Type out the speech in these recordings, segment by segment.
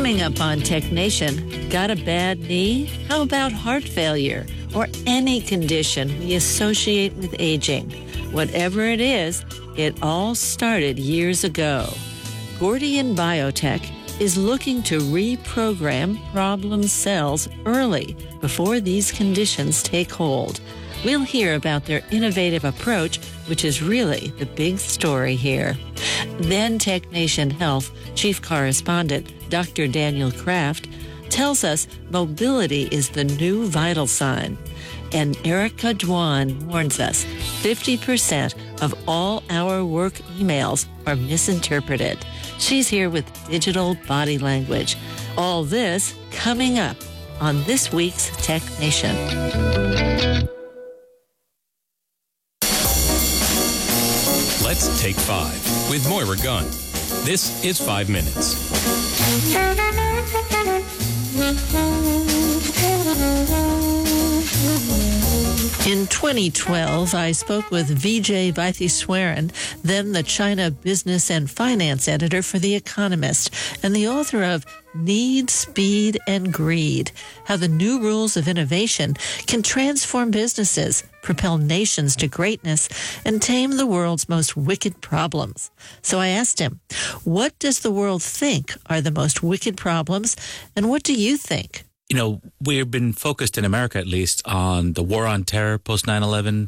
Coming up on Tech Nation, got a bad knee? How about heart failure or any condition we associate with aging? Whatever it is, it all started years ago. Gordian Biotech is looking to reprogram problem cells early before these conditions take hold. We'll hear about their innovative approach, which is really the big story here. Then Tech Nation Health Chief Correspondent Dr. Daniel Kraft tells us mobility is the new vital sign. And Erica Dwan warns us 50% of all our work emails are misinterpreted. She's here with digital body language. All this coming up on this week's Tech Nation. Let's Take 5 with Moira Gunn. This is 5 Minutes. In 2012, I spoke with Vijay Vaitheswaran, then the China business and finance editor for The Economist, and the author of Need, Speed, and Greed, How the New Rules of Innovation Can Transform Businesses, Propel Nations to Greatness, and Tame the World's Most Wicked Problems. So I asked him, what does the world think are the most wicked problems, and what do you think? You know, we've been focused in America, at least, on the war on terror post 9/11,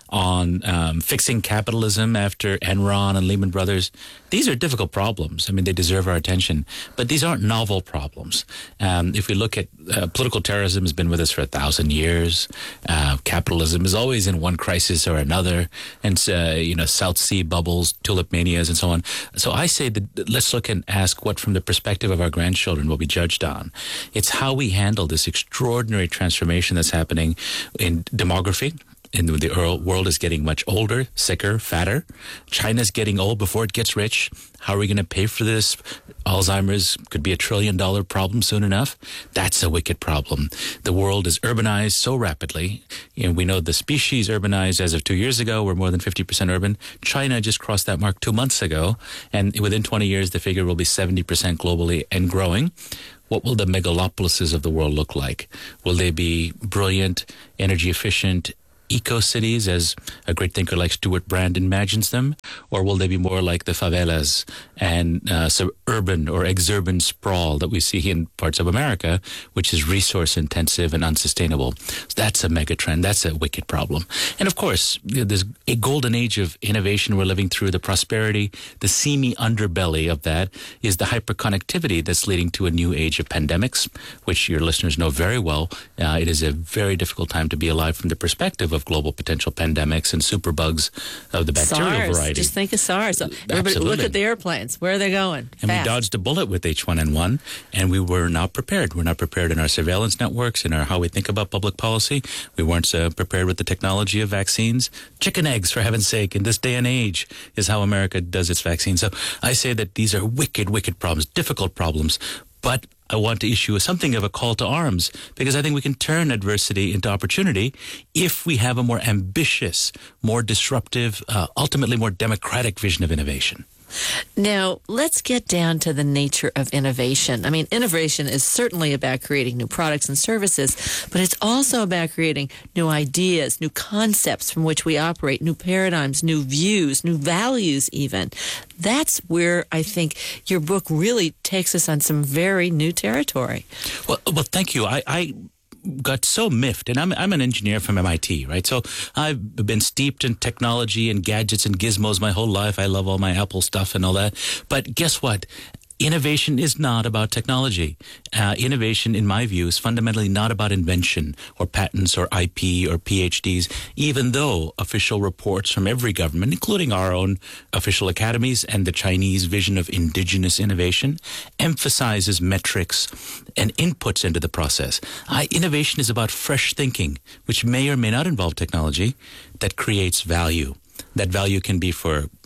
on fixing capitalism after Enron and Lehman Brothers. These are difficult problems. I mean, they deserve our attention, but these aren't novel problems. If we look at political terrorism, has been with us for 1,000 years. Capitalism is always in one crisis or another, and South Sea bubbles, tulip manias, and so on. So I say that let's look and ask what, from the perspective of our grandchildren, will be judged on. It's how we handle this extraordinary transformation that's happening in demography. And the world is getting much older, sicker, fatter. China's getting old before it gets rich. How are we going to pay for this? Alzheimer's could be $1 trillion problem soon enough. That's a wicked problem. The world is urbanized so rapidly. We know the species urbanized as of 2 years ago. We're more than 50% urban. China just crossed that mark 2 months ago. And within 20 years, the figure will be 70% globally and growing. What will the megalopolises of the world look like? Will they be brilliant, energy efficient, eco-cities, as a great thinker like Stuart Brand imagines them? Or will they be more like the favelas and suburban or exurban sprawl that we see in parts of America, which is resource-intensive and unsustainable? That's a megatrend. That's a wicked problem. And of course, there's a golden age of innovation we're living through, the prosperity, the seamy underbelly of that is the hyperconnectivity that's leading to a new age of pandemics, which your listeners know very well. It is a very difficult time to be alive from the perspective of global potential pandemics and superbugs of the bacterial SARS. variety. Just think of SARS. Everybody look at the airplanes. Where are they going? And Fast. we dodged a bullet with H1N1, and we were not prepared. We're not prepared in our surveillance networks, in our how we think about public policy. We weren't prepared with the technology of vaccines. Chicken eggs, for heaven's sake, in this day and age is how America does its vaccines. So I say that these are wicked, wicked problems, difficult problems, but I want to issue something of a call to arms, because I think we can turn adversity into opportunity if we have a more ambitious, more disruptive, ultimately more democratic vision of innovation. Now, let's get down to the nature of innovation. I mean, innovation is certainly about creating new products and services, but it's also about creating new ideas, new concepts from which we operate, new paradigms, new views, new values even. That's where I think your book really takes us on some very new territory. Well, thank you. I got so miffed, and I'm an engineer from MIT, right? So I've been steeped in technology and gadgets and gizmos my whole life. I love all my Apple stuff and all that. But guess what? Innovation is not about technology. Innovation, in my view, is fundamentally not about invention or patents or IP or PhDs, even though official reports from every government, including our own official academies and the Chinese vision of indigenous innovation, emphasizes metrics and inputs into the process. Innovation is about fresh thinking, which may or may not involve technology, that creates value. That value can be for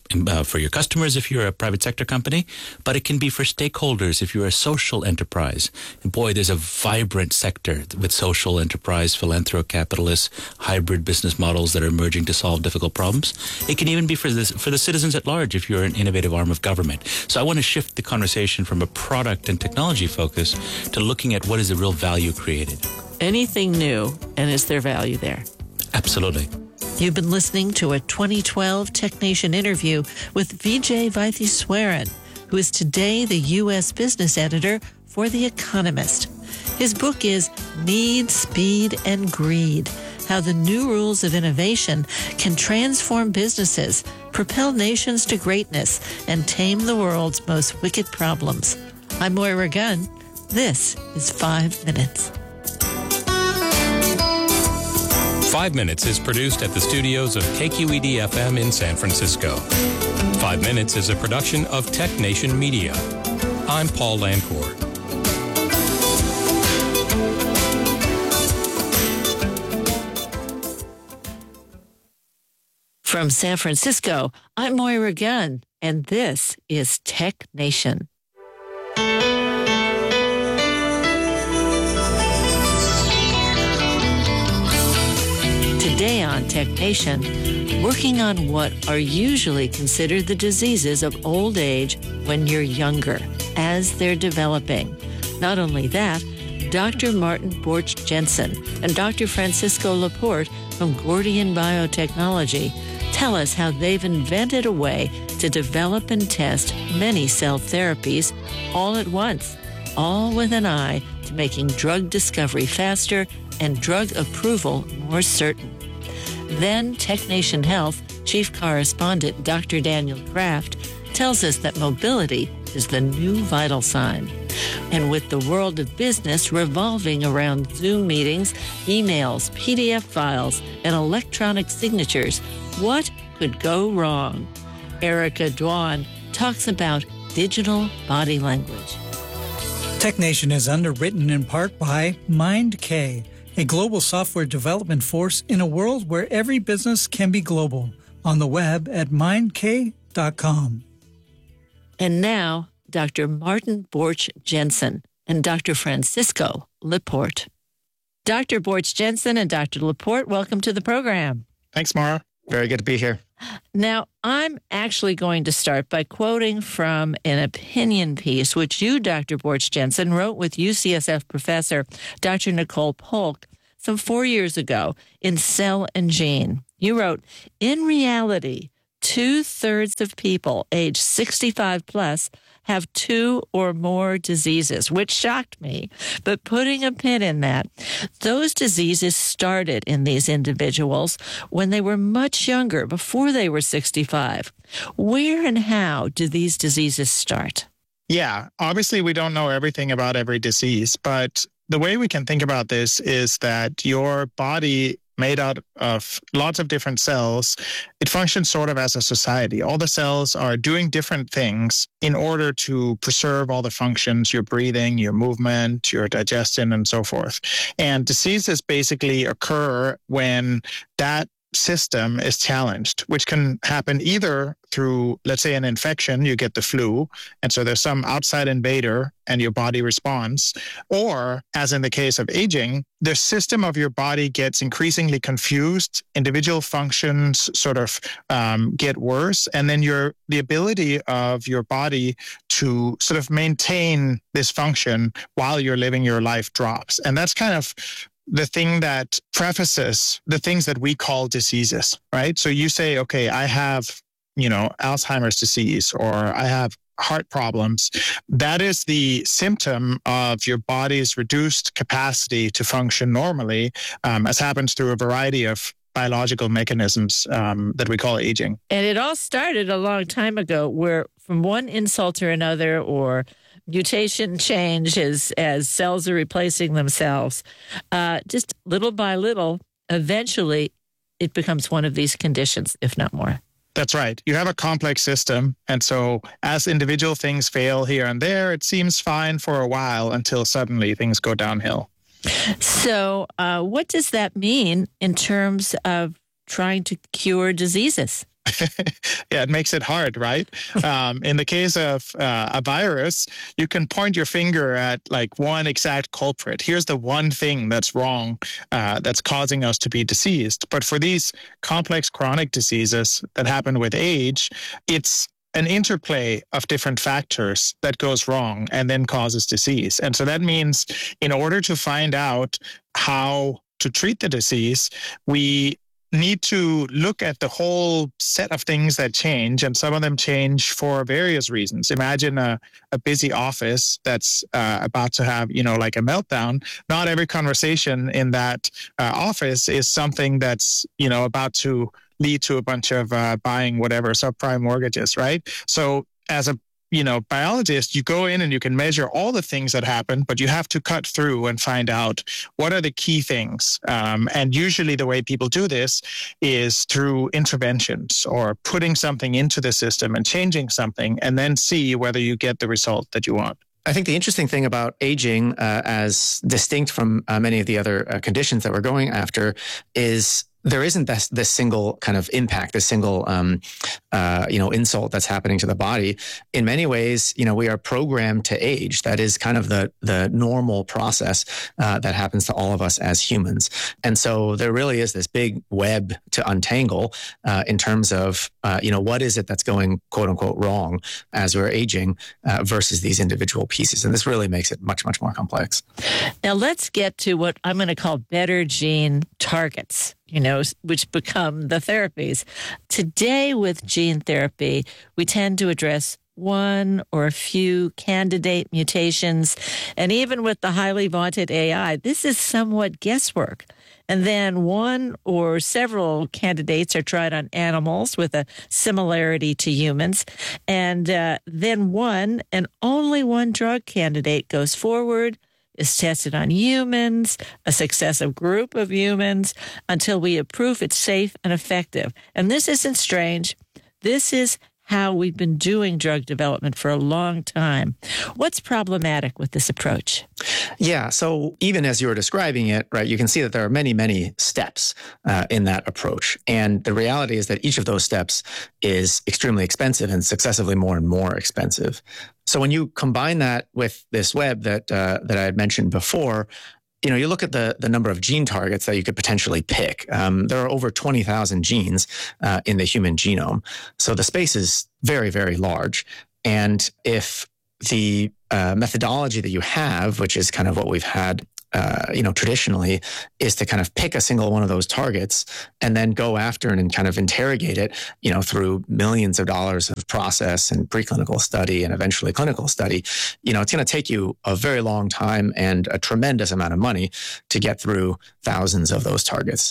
for your customers if you're a private sector company, but it can be for stakeholders if you're a social enterprise. And boy, there's a vibrant sector with social enterprise, philanthrocapitalists, hybrid business models that are emerging to solve difficult problems. It can even be for the citizens at large if you're an innovative arm of government. So I want to shift the conversation from a product and technology focus to looking at what is the real value created. Anything new, and is there value there? Absolutely. You've been listening to a 2012 Tech Nation interview with Vijay Vaidhyanathan, who is today the U.S. business editor for The Economist. His book is Need, Speed, and Greed: How the New Rules of Innovation Can Transform Businesses, Propel Nations to Greatness, and Tame the World's Most Wicked Problems. I'm Moira Gunn. This is 5 Minutes. 5 Minutes is produced at the studios of KQED-FM in San Francisco. 5 Minutes is a production of Tech Nation Media. I'm Paul Lancourt. From San Francisco, I'm Moira Gunn, and this is Tech Nation. Today on Tech Nation, working on what are usually considered the diseases of old age when you're younger, as they're developing. Not only that, Dr. Martin Borch Jensen and Dr. Francisco Laporte from Gordian Biotechnology tell us how they've invented a way to develop and test many cell therapies all at once, all with an eye to making drug discovery faster and drug approval more certain. Then Tech Nation Health Chief Correspondent Dr. Daniel Kraft tells us that mobility is the new vital sign. And with the world of business revolving around Zoom meetings, emails, PDF files, and electronic signatures, what could go wrong? Erica Dwan talks about digital body language. Tech Nation is underwritten in part by MindK, a global software development force in a world where every business can be global. On the web at mindk.com. And now, Dr. Martin Borch Jensen and Dr. Francisco Laporte. Dr. Borch Jensen and Dr. Laporte, welcome to the program. Thanks, Mara. Very good to be here. Now, I'm actually going to start by quoting from an opinion piece which you, Dr. Borch Jensen, wrote with UCSF professor Dr. Nicole Polk some 4 years ago in Cell and Gene. You wrote, in reality, 2/3 of people age 65 plus have 2 or more diseases, which shocked me. But putting a pin in that, those diseases started in these individuals when they were much younger, before they were 65. Where and how do these diseases start? Yeah, obviously we don't know everything about every disease, but the way we can think about this is that your body, made out of lots of different cells, it functions sort of as a society. All the cells are doing different things in order to preserve all the functions, your breathing, your movement, your digestion, and so forth. And diseases basically occur when that system is challenged, which can happen either through, let's say, an infection, you get the flu, and so there's some outside invader and your body responds, or, as in the case of aging, the system of your body gets increasingly confused, individual functions sort of get worse, and then the ability of your body to sort of maintain this function while you're living your life drops. And that's kind of the thing that prefaces the things that we call diseases, right? So you say, okay, I have, Alzheimer's disease, or I have heart problems. That is the symptom of your body's reduced capacity to function normally, as happens through a variety of biological mechanisms that we call aging. And it all started a long time ago, where from one insult to another, or mutation change as cells are replacing themselves, just little by little, eventually it becomes one of these conditions, if not more. That's right. You have a complex system. And so as individual things fail here and there, it seems fine for a while until suddenly things go downhill. So what does that mean in terms of trying to cure diseases? Yeah, it makes it hard, right? In the case of a virus, you can point your finger at like one exact culprit. Here's the one thing that's wrong, that's causing us to be diseased. But for these complex chronic diseases that happen with age, it's an interplay of different factors that goes wrong and then causes disease. And so that means in order to find out how to treat the disease, we need to look at the whole set of things that change, and some of them change for various reasons. Imagine a busy office that's about to have, like a meltdown. Not every conversation in that office is something that's, about to lead to a bunch of buying whatever subprime mortgages, right? So as a biologist, you go in and you can measure all the things that happen, but you have to cut through and find out what are the key things. And usually the way people do this is through interventions or putting something into the system and changing something, and then see whether you get the result that you want. I think the interesting thing about aging, as distinct from many of the other conditions that we're going after, is there isn't this single kind of impact, this single, insult that's happening to the body. In many ways, we are programmed to age. That is kind of the normal process that happens to all of us as humans. And so there really is this big web to untangle in terms of, what is it that's going, quote unquote, wrong as we're aging versus these individual pieces. And this really makes it much, much more complex. Now let's get to what I'm going to call better gene targets, which become the therapies. Today with gene therapy, we tend to address one or a few candidate mutations. And even with the highly vaunted AI, this is somewhat guesswork. And then one or several candidates are tried on animals with a similarity to humans. And then one and only one drug candidate goes forward, is tested on humans, a successive group of humans, until we have proof it's safe and effective. And this isn't strange. This is how we've been doing drug development for a long time. What's problematic with this approach? Yeah, so even as you were describing it, right, you can see that there are many, many steps in that approach. And the reality is that each of those steps is extremely expensive and successively more and more expensive. So when you combine that with this web that I had mentioned before, you look at the number of gene targets that you could potentially pick. There are over 20,000 genes in the human genome. So the space is very, very large. And if the methodology that you have, which is kind of what we've had traditionally, is to kind of pick a single one of those targets and then go after and kind of interrogate it, through millions of dollars of process and preclinical study and eventually clinical study, it's going to take you a very long time and a tremendous amount of money to get through thousands of those targets.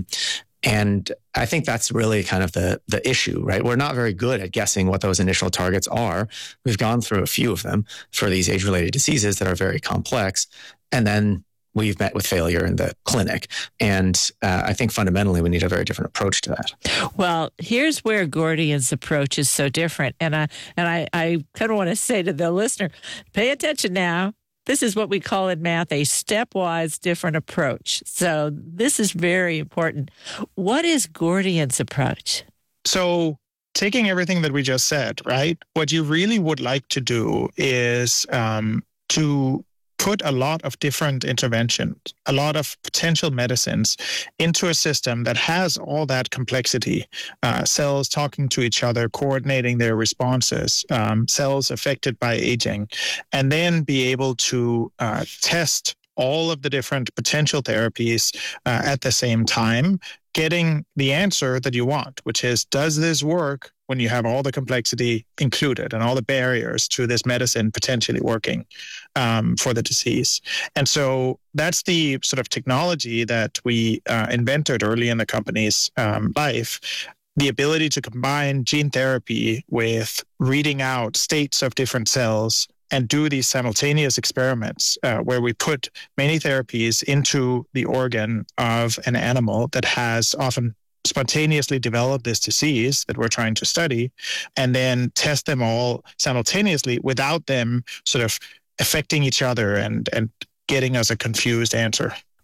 And I think that's really kind of the issue, right? We're not very good at guessing what those initial targets are. We've gone through a few of them for these age-related diseases that are very complex. And then we've met with failure in the clinic. And I think fundamentally we need a very different approach to that. Well, here's where Gordian's approach is so different. And I kind of want to say to the listener, pay attention now. This is what we call in math a stepwise different approach. So this is very important. What is Gordian's approach? So taking everything that we just said, right, what you really would like to do is to put a lot of different interventions, a lot of potential medicines into a system that has all that complexity, cells talking to each other, coordinating their responses, cells affected by aging, and then be able to test all of the different potential therapies at the same time, getting the answer that you want, which is, does this work when you have all the complexity included and all the barriers to this medicine potentially working for the disease? And so that's the sort of technology that we invented early in the company's life. The ability to combine gene therapy with reading out states of different cells and do these simultaneous experiments where we put many therapies into the organ of an animal that has often spontaneously developed this disease that we're trying to study, and then test them all simultaneously without them sort of affecting each other and getting us a confused answer. Well,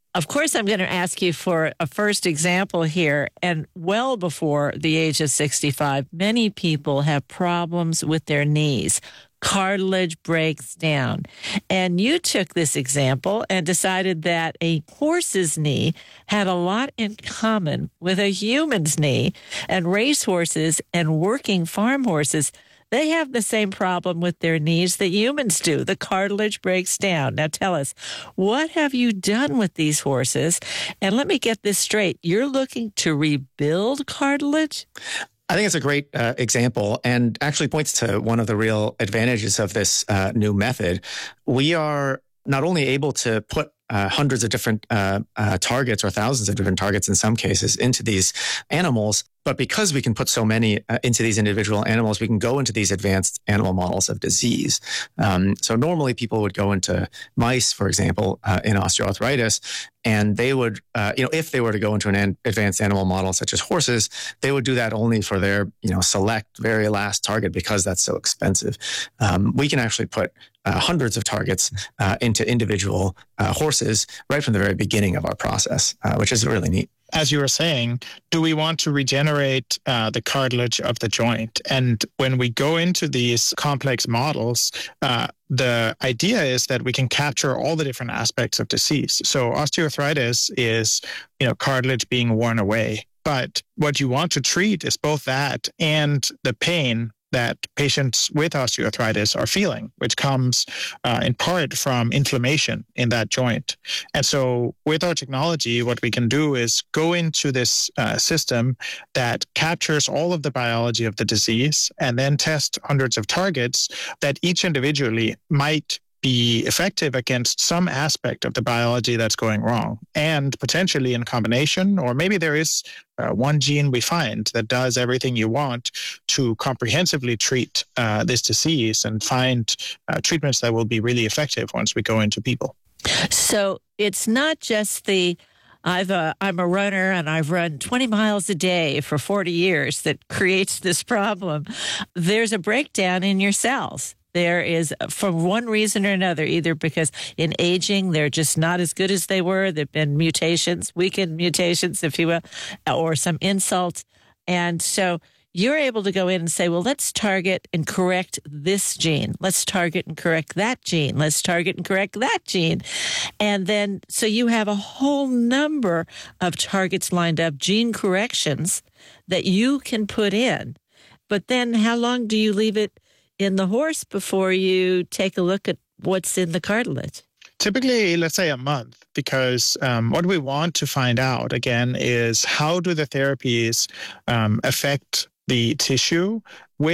Of course, I'm going to ask you for a first example here. And well before the age of 65, many people have problems with their knees. Cartilage breaks down. And you took this example and decided that a horse's knee had a lot in common with a human's knee, and racehorses and working farm horses, they have the same problem with their knees that humans do. The cartilage breaks down. Now tell us, what have you done with these horses? And let me get this straight. You're looking to rebuild cartilage? I think it's a great example and actually points to one of the real advantages of this new method. We are not only able to put hundreds of different targets or thousands of different targets in some cases into these animals, but because we can put so many into these individual animals, we can go into these advanced animal models of disease. So normally people would go into mice, for example, in osteoarthritis, and they would, if they were to go into an advanced animal model such as horses, they would do that only for their, select very last target because that's so expensive. We can actually put hundreds of targets into individual horses right from the very beginning of our process, which is really neat. As you were saying, do we want to regenerate the cartilage of the joint? And when we go into these complex models, the idea is that we can capture all the different aspects of disease. So osteoarthritis is, cartilage being worn away. But what you want to treat is both that and the pain that patients with osteoarthritis are feeling, which comes in part from inflammation in that joint. And so with our technology, what we can do is go into this system that captures all of the biology of the disease and then test hundreds of targets that each individually might be effective against some aspect of the biology that's going wrong, and potentially in combination, or maybe there is one gene we find that does everything you want to comprehensively treat this disease and find treatments that will be really effective once we go into people. So it's not just I'm a runner and I've run 20 miles a day for 40 years that creates this problem. There's a breakdown in your cells. There is, for one reason or another, either because in aging, they're just not as good as they were. There have been mutations, weakened mutations, if you will, or some insult. And so you're able to go in and say, well, let's target and correct this gene. Let's target and correct that gene. Let's target and correct that gene. And then, so you have a whole number of targets lined up, gene corrections that you can put in. But then how long do you leave it in the horse before you take a look at what's in the cartilage? Typically, let's say a month, because what we want to find out, again, is how do the therapies affect the tissue